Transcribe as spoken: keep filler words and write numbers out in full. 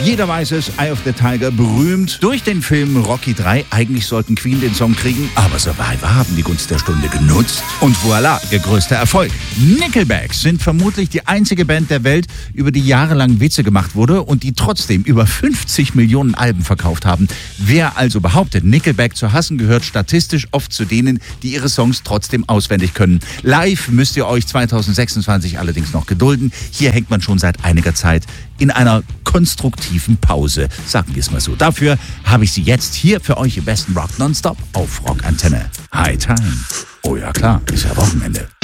Jeder weiß es, Eye of the Tiger, berühmt durch den Film Rocky drei. Eigentlich sollten Queen den Song kriegen, aber Survivor haben die Gunst der Stunde genutzt. Und voilà, ihr größter Erfolg. Nickelback sind vermutlich die einzige Band der Welt, über die jahrelang Witze gemacht wurde und die trotzdem über fünfzig Millionen Alben verkauft haben. Wer also behauptet, Nickelback zu hassen, gehört statistisch oft zu denen, die ihre Songs trotzdem auswendig können. Live müsst ihr euch zweitausendsechsundzwanzig allerdings noch gedulden. Hier hängt man schon seit einiger Zeit in einer konstruktiven Pause, sagen wir es mal so. Dafür habe ich sie jetzt hier für euch im besten Rock Nonstop auf Rock Antenne. High Time. Oh ja klar, ist ja Wochenende.